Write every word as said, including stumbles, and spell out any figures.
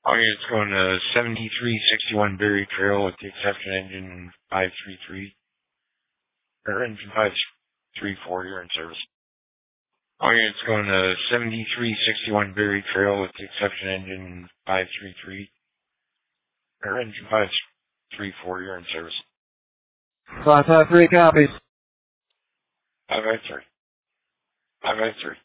All units going to seventy-three sixty-one Berry Trail with the exception engine five three three, or engine five three four, you're in service. All units going to seventy-three sixty-one Berry Trail with the exception engine five three three, or engine five three four, you're in service. five five three copies. five five three. five five three.